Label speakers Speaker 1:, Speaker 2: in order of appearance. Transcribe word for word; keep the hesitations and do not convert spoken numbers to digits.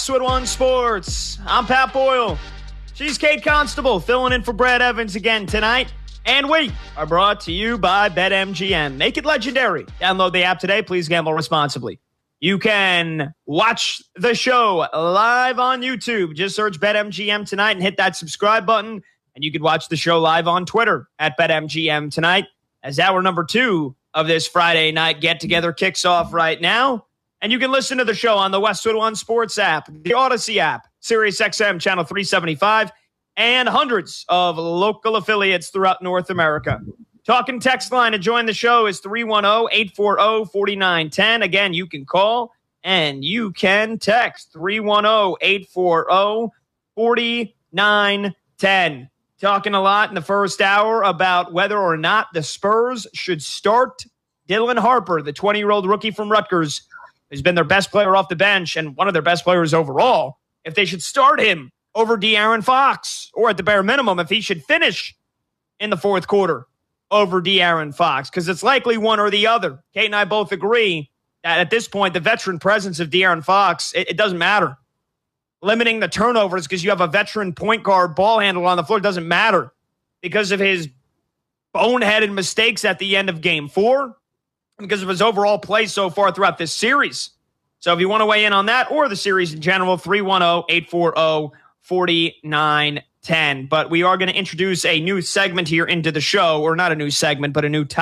Speaker 1: Westwood One Sports. I'm Pat Boyle. She's Kate Constable, filling in for Brad Evans again tonight. And we are brought to you by BetMGM. Make it legendary. Download the app today. Please gamble responsibly. You can watch the show live on YouTube. Just search BetMGM tonight and hit that subscribe button. And you can watch the show live on Twitter at BetMGM tonight as hour number two of this Friday night get-together kicks off right now. And you can listen to the show on the Westwood One Sports app, the Odyssey app, Sirius X M Channel three seventy-five, and hundreds of local affiliates throughout North America. Talking text line to join the show is three one zero, eight four zero, four nine one zero. Again, you can call and you can text three one zero, eight four zero, four nine one zero. Talking a lot in the first hour about whether or not the Spurs should start Dylan Harper, the twenty-year-old rookie from Rutgers, who's been their best player off the bench and one of their best players overall, if they should start him over De'Aaron Fox, or at the bare minimum, if he should finish in the fourth quarter over De'Aaron Fox, because it's likely one or the other. Kate and I both agree that at this point, the veteran presence of De'Aaron Fox, it, it doesn't matter. Limiting the turnovers because you have a veteran point guard ball handler on the floor doesn't matter because of his boneheaded mistakes at the end of game four, because of his overall play so far throughout this series. So if you want to weigh in on that or the series in general, three one zero, eight four zero, four nine one zero. But we are going to introduce a new segment here into the show, or not a new segment, but a new topic.